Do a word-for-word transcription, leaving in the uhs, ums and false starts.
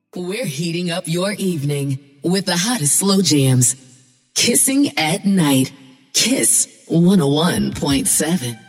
We're heating up your evening with the hottest slow jams. Kissing at Night. Kiss one oh one point seven.